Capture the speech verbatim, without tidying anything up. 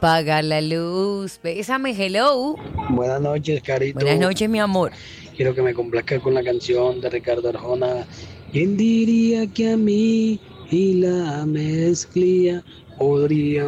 apagar la luz. Bésame, hello. Buenas noches, Carito. Buenas noches, mi amor. Quiero que me complazca con la canción de Ricardo Arjona. ¿Quién diría que a mí y la mezclilla podría